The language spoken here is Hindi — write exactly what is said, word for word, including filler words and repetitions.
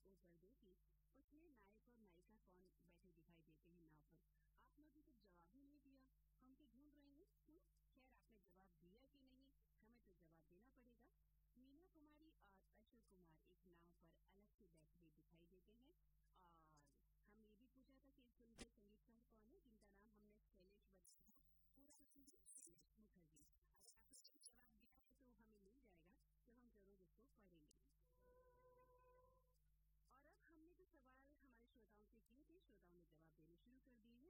वो पर्दे की, उसमें नायक और नायिका कौन बैठे दिखाई देते हैं नाव पर। आपने अभी तक जवाब ही नहीं दिया, हम तो ढूंढ रहे हैं। क्यों? खैर, आपने जवाब दिया कि नहीं, हमें तो जवाब देना पड़ेगा। मीना कुमारी और अशोक कुमार एक नाव पर अलग से बैठे हुए दिखाई देते हैं और हमने ये भी पूछा था कि इस फिल्म के संगीतकार कौन है, जिनका नाम हमने शैलेश बताया। पूरा शैलेश मुखर्जी। अगर आपने सही जवाब दिया है तो हमें मिल जाएगा, तो हम जरूर उसको पढ़ेंगे। और अब हमने जो सवाल हमारे श्रोताओं से किए थे, श्रोताओं ने जवाब देने शुरू कर दिए हैं।